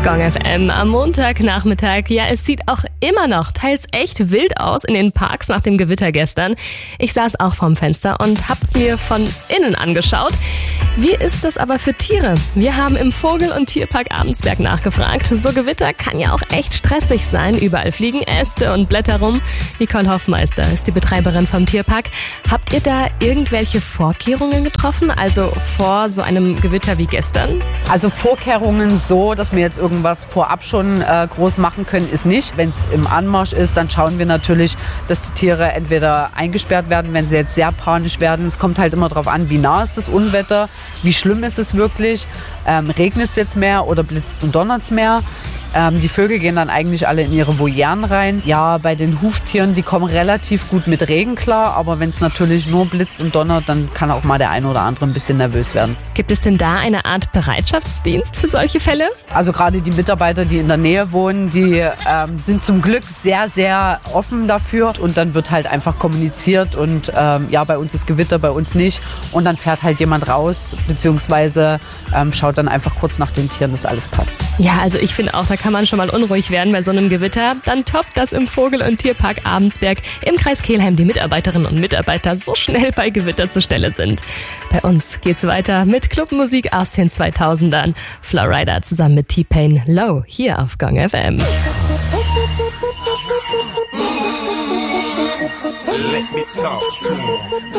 Gong FM am Montagnachmittag. Ja, es sieht auch immer noch teils echt wild aus in den Parks nach dem Gewitter gestern. Ich saß auch vorm Fenster und hab's mir von innen angeschaut. Wie ist das aber für Tiere? Wir haben im Vogel- und Tierpark Abensberg nachgefragt. So Gewitter kann ja auch echt stressig sein. Überall fliegen Äste und Blätter rum. Nicole Hoffmeister ist die Betreiberin vom Tierpark. Habt ihr da irgendwelche Vorkehrungen getroffen? Also vor so einem Gewitter wie gestern? Also Vorkehrungen so, dass wir jetzt irgendwas vorab schon groß machen können, ist nicht. Wenn es im Anmarsch ist, dann schauen wir natürlich, dass die Tiere entweder eingesperrt werden, wenn sie jetzt sehr panisch werden. Es kommt halt immer darauf an, wie nah ist das Unwetter, wie schlimm ist es wirklich, regnet es jetzt mehr oder blitzt und donnert es mehr. Die Vögel gehen dann eigentlich alle in ihre Volieren rein. Ja, bei den Huftieren, die kommen relativ gut mit Regen klar, aber wenn es natürlich nur blitzt und donnert, dann kann auch mal der eine oder andere ein bisschen nervös werden. Gibt es denn da eine Art Bereitschaftsdienst für solche Fälle? Also gerade die Mitarbeiter, die in der Nähe wohnen, die sind zum Glück sehr, sehr offen dafür und dann wird halt einfach kommuniziert und ja, bei uns ist Gewitter, bei uns nicht und dann fährt halt jemand raus, beziehungsweise schaut dann einfach kurz nach den Tieren, dass alles passt. Ja, also ich finde auch, da kann man schon mal unruhig werden bei so einem Gewitter. Dann toppt das im Vogel- und Tierpark Abensberg im Kreis Kelheim die Mitarbeiterinnen und Mitarbeiter so schnell bei Gewitter zur Stelle sind. Bei uns geht's weiter mit Clubmusik aus den 2000ern. Florida zusammen mit T-Pain Low hier auf Gong FM. Let me talk to him.